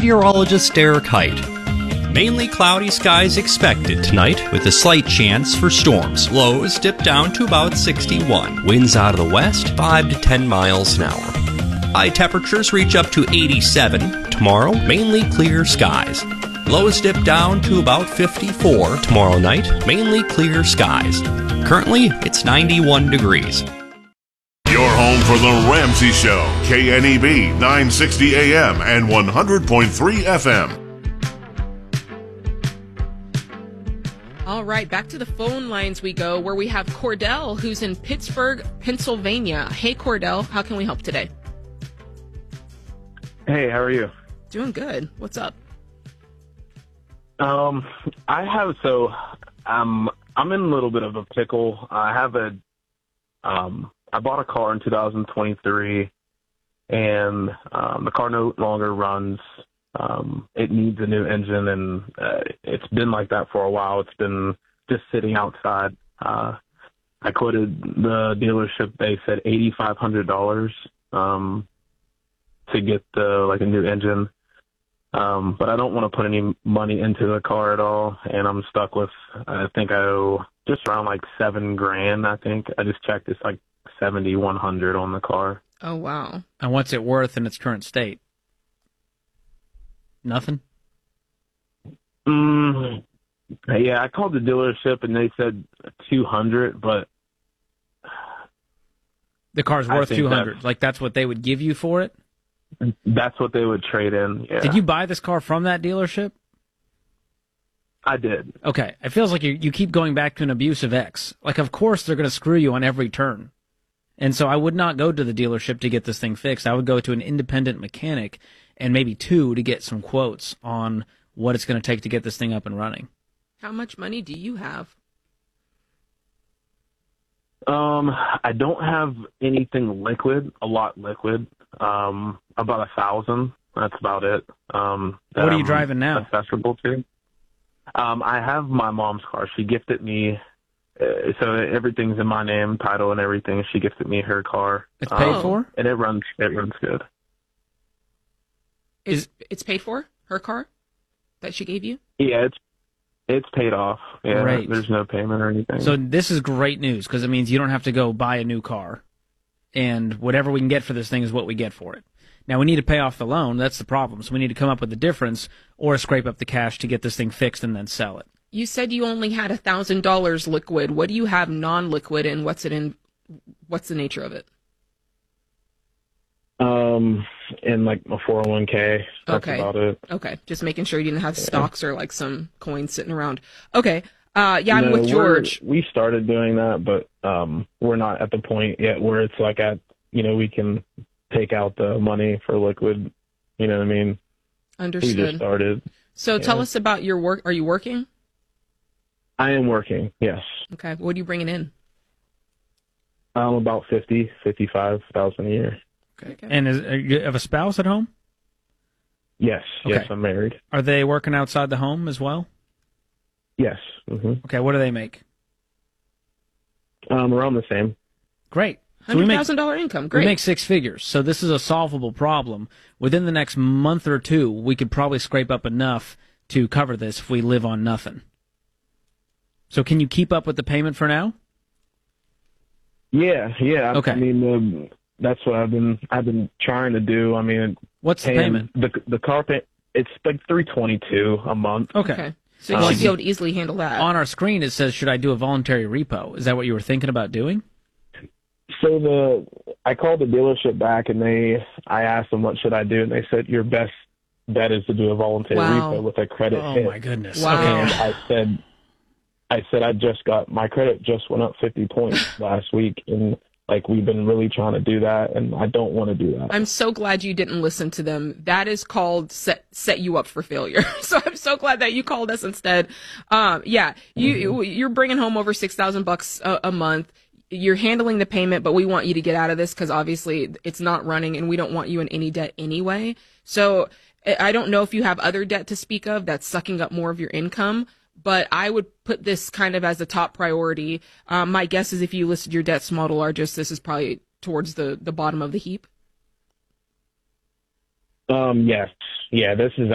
meteorologist Derek Height. Mainly cloudy skies expected tonight with a slight chance for storms. Lows dip down to about 61. Winds out of the west 5 to 10 miles an hour. High temperatures reach up to 87. Tomorrow, mainly clear skies. Lows dip down to about 54 tomorrow night, mainly clear skies. Currently, it's 91 degrees. Your home for the Ramsey Show, KNEB 960 AM and 100.3 FM. All right, back to the phone lines we go, where we have Cordell, who's in Pittsburgh, Pennsylvania. Hey, Cordell, how can we help today? Hey, how are you? Doing good. What's up? I'm in a little bit of a pickle. I bought a car in 2023, and the car no longer runs. It needs a new engine, and it's been like that for a while. It's been just sitting outside. I quoted the dealership. They said $8,500 to get a new engine. But I don't want to put any money into the car at all, and I'm stuck with, I think I owe just around $7,000. I think I just checked, it's $7,100 on the car. Oh, wow. And what's it worth in its current state? Nothing? Yeah, I called the dealership and they said $200, but the car's worth $200. That's what they would give you for it? That's what they would trade in. Yeah. Did you buy this car from that dealership? I did. Okay. It feels like you keep going back to an abusive ex. Of course they're going to screw you on every turn. And so I would not go to the dealership to get this thing fixed. I would go to an independent mechanic and maybe two to get some quotes on what it's going to take to get this thing up and running. How much money do you have? I don't have anything liquid, a lot liquid. About 1,000. That's about it. What are you driving now? Accessible to. I have my mom's car. She gifted me, so everything's in my name, title and everything. She gifted me her car. It's paid for, and it runs good. It's paid for, her car that she gave you? Yeah, it's paid off. Yeah, great. There's no payment or anything. So this is great news because it means you don't have to go buy a new car. And whatever we can get for this thing is what we get for it. Now, we need to pay off the loan. That's the problem. So we need to come up with the difference or scrape up the cash to get this thing fixed and then sell it. You said you only had $1,000 liquid. What do you have non-liquid, and what's the nature of it? In my 401k. That's about it. Okay. Just making sure you didn't have stocks or some coins sitting around. Okay. I'm with George. We started doing that, but we're not at the point yet where it's we can take out the money for liquid. You know what I mean? Understood. We just started. So tell us about your work. Are you working? I am working, yes. Okay. What are you bringing in? About 55,000 a year. Okay. And you have a spouse at home? Yes. Okay. Yes, I'm married. Are they working outside the home as well? Yes. Mm-hmm. Okay, what do they make? Around the same. Great. So $100,000 income. Great. We make six figures, so this is a solvable problem. Within the next month or two, we could probably scrape up enough to cover this if we live on nothing. So can you keep up with the payment for now? Yeah. Okay. I mean, that's what I've been trying to do. I mean, what's the payment? The car payment, it's $322 a month. Okay. So you should be able to easily handle that. On our screen, it says, should I do a voluntary repo? Is that what you were thinking about doing? So I called the dealership back, and I asked them what should I do, and they said your best bet is to do a voluntary repo with a credit hit. Oh my goodness! Wow. And I said I just got my credit just went up 50 points last week, and we've been really trying to do that, and I don't want to do that. I'm so glad you didn't listen to them. That is called set you up for failure. So I'm so glad that you called us instead. You're bringing home over $6,000 a month. You're handling the payment, but we want you to get out of this because obviously it's not running, and we don't want you in any debt anyway. So I don't know if you have other debt to speak of that's sucking up more of your income, but I would put this kind of as a top priority. My guess is if you listed your debts small to largest, this is probably towards the bottom of the heap. Yes. Yeah, this is